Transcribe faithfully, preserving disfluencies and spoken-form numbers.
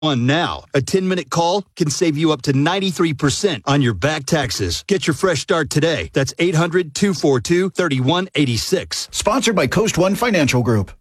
On now. A ten-minute call can save you up to ninety-three percent on your back taxes. Get your fresh start today. That's eight hundred, two four two, three one eight six. Sponsored by Coast One Financial Group.